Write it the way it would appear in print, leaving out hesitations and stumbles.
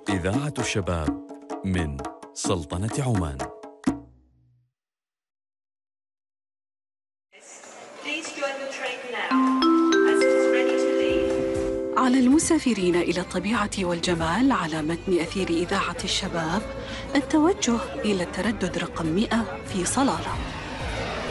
إذاعة الشباب من سلطنة عمان. على المسافرين إلى الطبيعة والجمال على متن أثير إذاعة الشباب التوجه إلى التردد رقم 100 في صلالة.